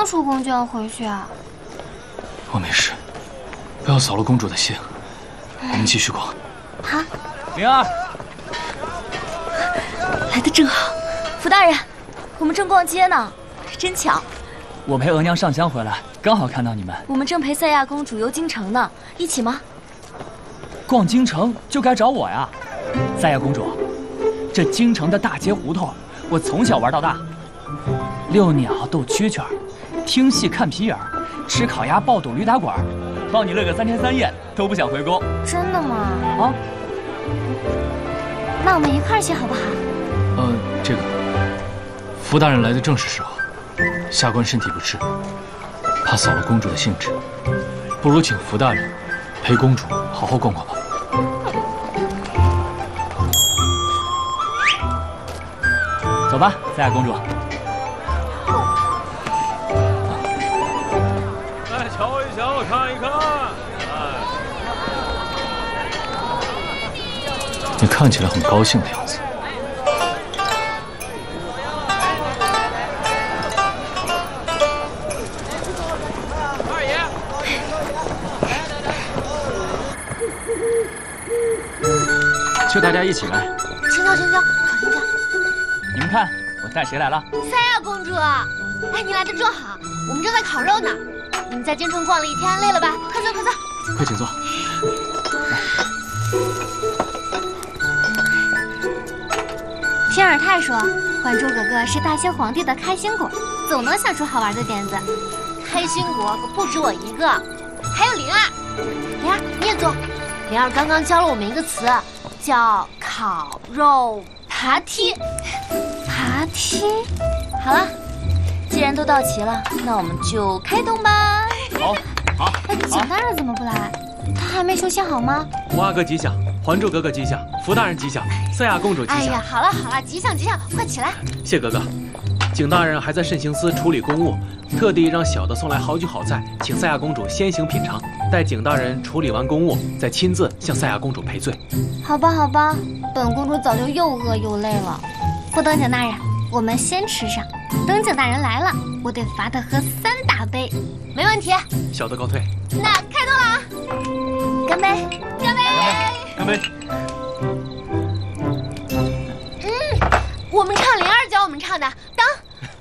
刚收工就要回去啊？ 我没事，不要扫了公主的兴。我们继续逛。 好。 灵儿， 来的正好。福大人，我们正逛街呢，真巧。 我陪额娘上香回来，刚好看到你们。 我们正陪赛亚公主游京城呢，一起吗？ 逛京城就该找我呀，赛亚公主。这京城的大街胡同，我从小玩到大。遛鸟、斗蛐蛐，听戏看皮影，吃烤鸭、爆肚、驴打滚，帮你乐个3天3夜都不想回宫。 真的吗？ 啊？ 那我们一块儿去好不好？ 这个，福大人来的正是时候。下官身体不适，怕扫了公主的兴致，不如请福大人陪公主好好逛逛吧。 走吧，赛亚公主。 来瞧一瞧，看一看。 你看起来很高兴的样子。 就大家一起来。 请教，请教，好请教。 你们看，我带谁来了？ 赛亚公主，哎，你来的正好，我们正在烤肉呢。你们在京城逛了一天，累了吧？快坐，快坐， 快请坐。 天尔泰说，还珠格格是大清皇帝的开心果，总能想出好玩的点子。开心果可不止我一个，还有灵儿。灵儿，你也坐。灵儿刚刚教了我们一个词，叫烤肉扒梯。扒梯？ 好了，既然都到齐了，那我们就开动吧。 好，好。 哎，景大人怎么不来？他还没休息好吗？ 五阿哥吉祥，还珠格格吉祥，福大人吉祥，赛亚公主吉祥。 哎呀，好了好了，吉祥吉祥，快起来！ 谢格格，景大人还在慎刑司处理公务，特地让小的送来好酒好菜，请赛亚公主先行品尝，待景大人处理完公务，再亲自向赛亚公主赔罪。 好吧好吧，本公主早就又饿又累了。不等景大人，我们先吃上，等景大人来了，我得罚他喝3大杯。没问题。 小的告退。 那开动了啊！干杯！干杯！ 干杯！ 我们唱灵儿教我们唱的，